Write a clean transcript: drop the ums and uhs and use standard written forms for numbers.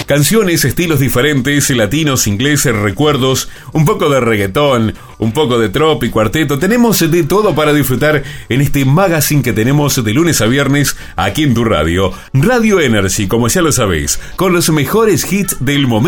Canciones, estilos diferentes, latinos, ingleses, recuerdos, un poco de reggaetón, un poco de trap y cuarteto. Tenemos de todo para disfrutar en este magazine que tenemos de lunes a viernes aquí en tu radio. Radio Energy, como ya lo sabéis, con los mejores hits del momento.